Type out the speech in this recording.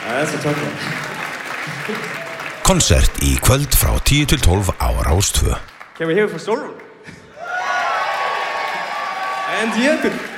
That's a tough one. Konsert í kvöld frá 10 til 12 á Rás 2. Can we hear it for Solrún? And Jökull.